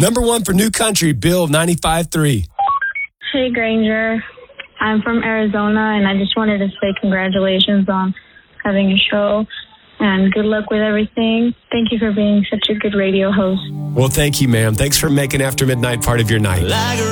Number one for New Country, Bill 95.3. Hey, Granger. I'm from Arizona, and I just wanted to say congratulations on having a show, and good luck with everything. Thank you for being such a good radio host. Well, thank you, ma'am. Thanks for making After Midnight part of your night.